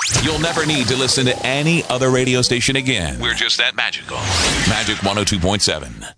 You'll never need to listen to any other radio station again. We're just that magical. Magic 102.7.